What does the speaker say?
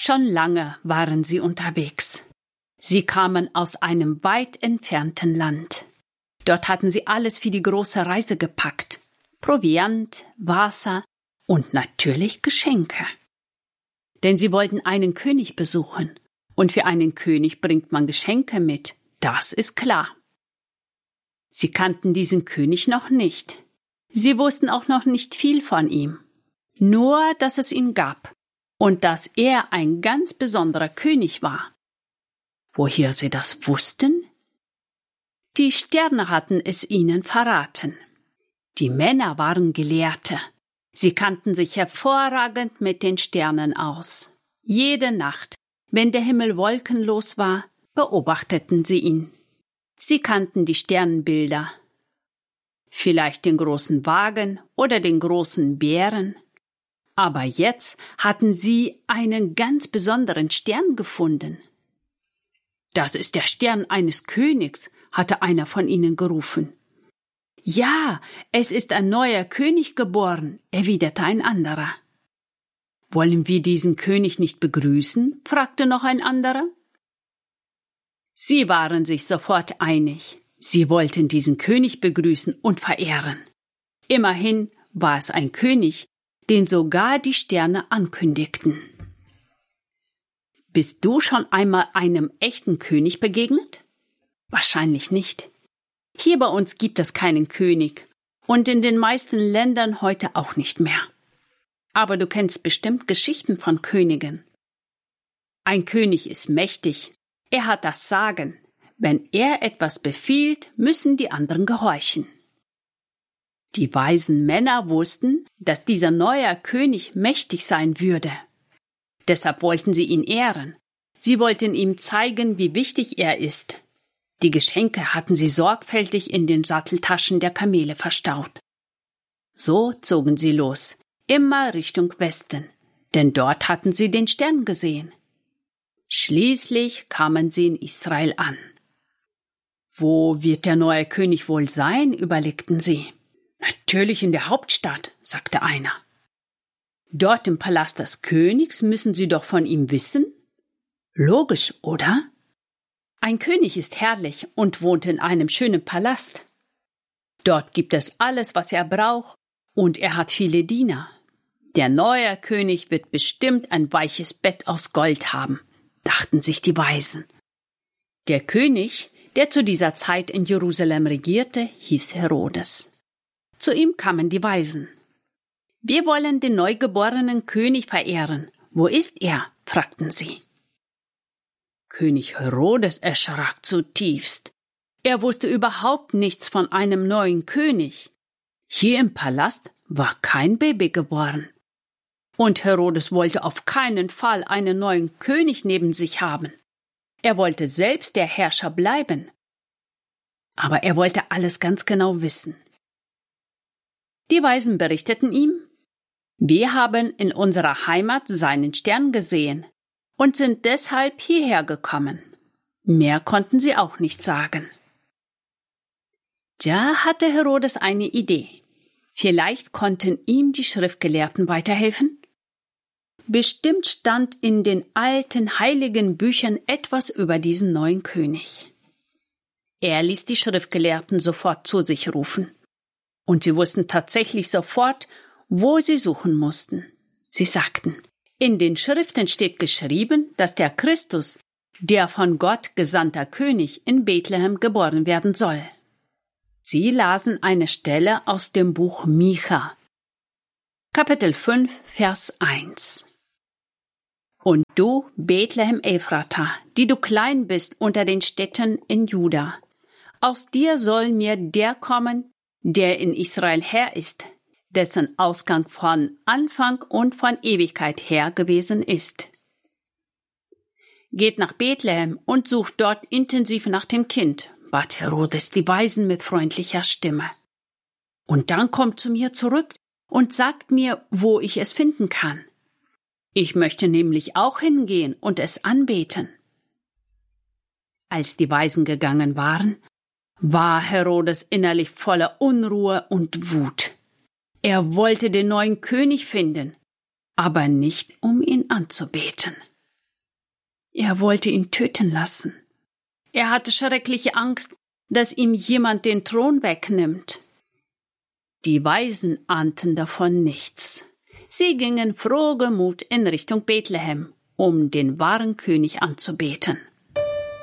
Schon lange waren sie unterwegs. Sie kamen aus einem weit entfernten Land. Dort hatten sie alles für die große Reise gepackt: Proviant, Wasser und natürlich Geschenke. Denn sie wollten einen König besuchen. Und für einen König bringt man Geschenke mit, das ist klar. Sie kannten diesen König noch nicht. Sie wussten auch noch nicht viel von ihm. Nur, dass es ihn gab und dass er ein ganz besonderer König war. Woher sie das wussten? Die Sterne hatten es ihnen verraten. Die Männer waren Gelehrte. Sie kannten sich hervorragend mit den Sternen aus. Jede Nacht, wenn der Himmel wolkenlos war, beobachteten sie ihn. Sie kannten die Sternbilder. Vielleicht den großen Wagen oder den großen Bären. Aber jetzt hatten sie einen ganz besonderen Stern gefunden. »Das ist der Stern eines Königs«, hatte einer von ihnen gerufen. »Ja, es ist ein neuer König geboren«, erwiderte ein anderer. »Wollen wir diesen König nicht begrüßen?« fragte noch ein anderer. Sie waren sich sofort einig. Sie wollten diesen König begrüßen und verehren. Immerhin war es ein König, den sogar die Sterne ankündigten. Bist du schon einmal einem echten König begegnet? Wahrscheinlich nicht. Hier bei uns gibt es keinen König und in den meisten Ländern heute auch nicht mehr. Aber du kennst bestimmt Geschichten von Königen. Ein König ist mächtig, er hat das Sagen. Wenn er etwas befiehlt, müssen die anderen gehorchen. Die weisen Männer wussten, dass dieser neue König mächtig sein würde. Deshalb wollten sie ihn ehren. Sie wollten ihm zeigen, wie wichtig er ist. Die Geschenke hatten sie sorgfältig in den Satteltaschen der Kamele verstaut. So zogen sie los, immer Richtung Westen, denn dort hatten sie den Stern gesehen. Schließlich kamen sie in Israel an. »Wo wird der neue König wohl sein?« überlegten sie. »Natürlich in der Hauptstadt«, sagte einer. »Dort im Palast des Königs müssen Sie doch von ihm wissen?« »Logisch, oder?« Ein König ist herrlich und wohnt in einem schönen Palast. Dort gibt es alles, was er braucht, und er hat viele Diener. Der neue König wird bestimmt ein weiches Bett aus Gold haben, dachten sich die Weisen. Der König, der zu dieser Zeit in Jerusalem regierte, hieß Herodes. Zu ihm kamen die Weisen. »Wir wollen den neugeborenen König verehren. Wo ist er?« fragten sie. König Herodes erschrak zutiefst. Er wusste überhaupt nichts von einem neuen König. Hier im Palast war kein Baby geboren. Und Herodes wollte auf keinen Fall einen neuen König neben sich haben. Er wollte selbst der Herrscher bleiben. Aber er wollte alles ganz genau wissen. Die Weisen berichteten ihm: »Wir haben in unserer Heimat seinen Stern gesehen und sind deshalb hierher gekommen.« Mehr konnten sie auch nicht sagen. Da hatte Herodes eine Idee. Vielleicht konnten ihm die Schriftgelehrten weiterhelfen? Bestimmt stand in den alten heiligen Büchern etwas über diesen neuen König. Er ließ die Schriftgelehrten sofort zu sich rufen. Und sie wussten tatsächlich sofort, wo sie suchen mussten. Sie sagten: In den Schriften steht geschrieben, dass der Christus, der von Gott gesandter König, in Bethlehem geboren werden soll. Sie lasen eine Stelle aus dem Buch Micha, Kapitel 5, Vers 1. Und du, Bethlehem Ephrata, die du klein bist unter den Städten in Juda, aus dir soll mir der kommen, der in Israel Herr ist, dessen Ausgang von Anfang und von Ewigkeit her gewesen ist. Geht nach Bethlehem und sucht dort intensiv nach dem Kind, bat Herodes die Weisen mit freundlicher Stimme. Und dann kommt zu mir zurück und sagt mir, wo ich es finden kann. Ich möchte nämlich auch hingehen und es anbeten. Als die Weisen gegangen waren, war Herodes innerlich voller Unruhe und Wut. Er wollte den neuen König finden, aber nicht, um ihn anzubeten. Er wollte ihn töten lassen. Er hatte schreckliche Angst, dass ihm jemand den Thron wegnimmt. Die Weisen ahnten davon nichts. Sie gingen frohgemut in Richtung Bethlehem, um den wahren König anzubeten.